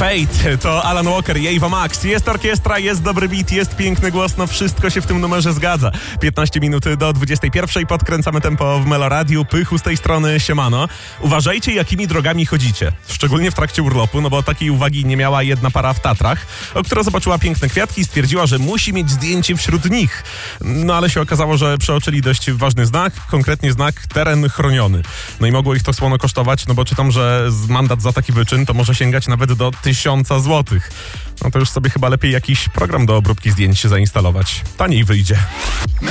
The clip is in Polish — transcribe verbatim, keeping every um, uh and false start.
Fate to Alan Walker i Ava Max. Jest orkiestra, jest dobry beat, jest piękny głos, no wszystko się w tym numerze zgadza. piętnaście minut do dwudziestej pierwszej, podkręcamy tempo w Meloradiu. Pychu z tej strony, siemano. Uważajcie, jakimi drogami chodzicie, szczególnie w trakcie urlopu, no bo takiej uwagi nie miała jedna para w Tatrach, o która zobaczyła piękne kwiatki i stwierdziła, że musi mieć zdjęcie wśród nich. No ale się okazało, że przeoczyli dość ważny znak, konkretnie znak teren chroniony. No i mogło ich to słono kosztować, no bo czytam, że mandat za taki wyczyn to może sięgać nawet do tysiąca złotych. No to już sobie chyba lepiej jakiś program do obróbki zdjęć zainstalować. Taniej wyjdzie.